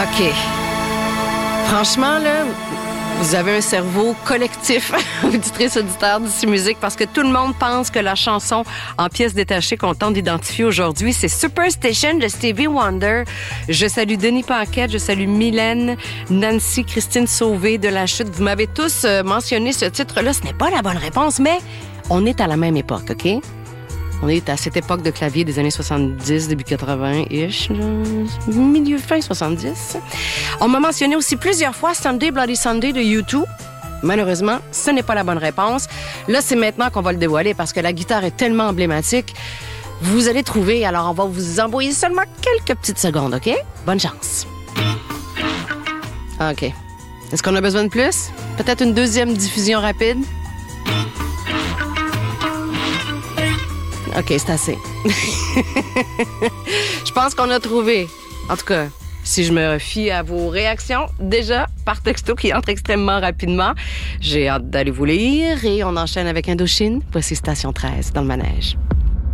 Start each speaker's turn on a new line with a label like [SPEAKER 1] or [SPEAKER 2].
[SPEAKER 1] OK. Franchement, là, vous avez un cerveau collectif, auditrice, auditeur d'ici musique, parce que tout le monde pense que la chanson en pièces détachées qu'on tente d'identifier aujourd'hui, c'est Superstition de Stevie Wonder. Je salue Denis Paquette, je salue Mylène, Nancy, Christine Sauvé de La Chute. Vous m'avez tous mentionné ce titre-là. Ce n'est pas la bonne réponse, mais on est à la même époque, OK? On est à cette époque de clavier des années 70, début 80-ish, milieu fin 70. On m'a mentionné aussi plusieurs fois Sunday Bloody Sunday de U2. Malheureusement, ce n'est pas la bonne réponse. Là, c'est maintenant qu'on va le dévoiler parce que la guitare est tellement emblématique. Vous allez trouver, alors on va vous envoyer seulement quelques petites secondes, OK? Bonne chance. OK. Est-ce qu'on a besoin de plus? Peut-être une deuxième diffusion rapide? OK, c'est assez. Je pense qu'on a trouvé. En tout cas, si je me fie à vos réactions, déjà par texto qui entre extrêmement rapidement. J'ai hâte d'aller vous lire et on enchaîne avec Indochine. Voici Station 13 dans le manège.